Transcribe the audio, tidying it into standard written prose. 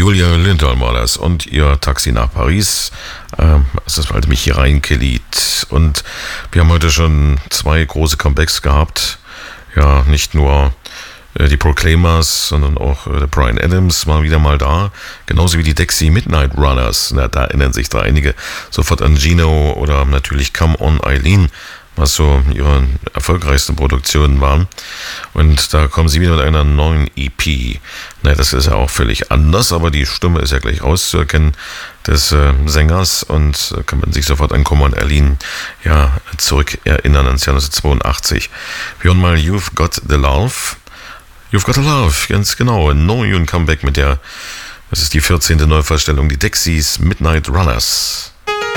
Julia Lindholm war das und ihr Taxi nach Paris. Das hat mich hier reingeliet. Und wir haben heute schon 2 große Comebacks gehabt. Ja, nicht nur die Proclaimers, sondern auch der Bryan Adams war wieder mal da. Genauso wie die Dexy Midnight Runners. Na, da erinnern sich da einige sofort an Gino oder natürlich Come On Eileen, was so ihre erfolgreichsten Produktionen waren. Und da kommen sie wieder mit einer neuen EP. Na, das ist ja auch völlig anders, aber die Stimme ist ja gleich rauszuerkennen des Sängers und kann man sich sofort an Come On Eileen ja zurückerinnern ans Jahr 1982. Wir hören mal You've Got the Love. You've Got the Love, ganz genau. Ein neuen Comeback mit das ist die 14. Neuvorstellung, die Dexys Midnight Runners.